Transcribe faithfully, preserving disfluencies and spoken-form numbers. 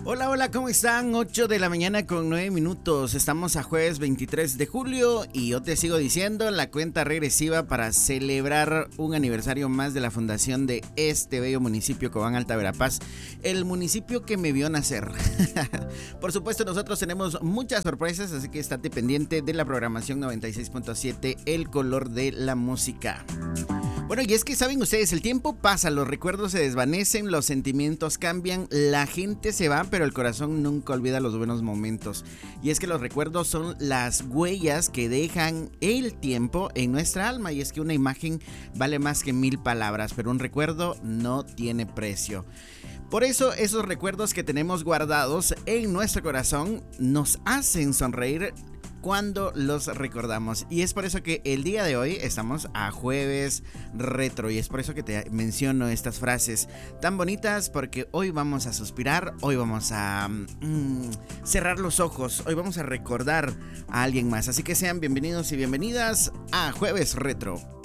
Hola, hola, ¿cómo están? ocho de la mañana con nueve minutos. Estamos a jueves veintitrés de julio y yo te sigo diciendo la cuenta regresiva para celebrar un aniversario más de la fundación de este bello municipio, Cobán Alta Verapaz, el municipio que me vio nacer. Por supuesto, nosotros tenemos muchas sorpresas, así que estate pendiente de la programación noventa y seis punto siete, El Color de la Música. Bueno, y es que saben ustedes, el tiempo pasa, los recuerdos se desvanecen, los sentimientos cambian, la gente se va, pero el corazón nunca olvida los buenos momentos. Y es que los recuerdos son las huellas que dejan el tiempo en nuestra alma. Y es que una imagen vale más que mil palabras, pero un recuerdo no tiene precio. Por eso esos recuerdos que tenemos guardados en nuestro corazón nos hacen sonreír cuando los recordamos. Y es por eso que el día de hoy estamos a jueves retro, y es por eso que te menciono estas frases tan bonitas, porque hoy vamos a suspirar, hoy vamos a mm, cerrar los ojos, hoy vamos a recordar a alguien más. Así que sean bienvenidos y bienvenidas a Jueves Retro.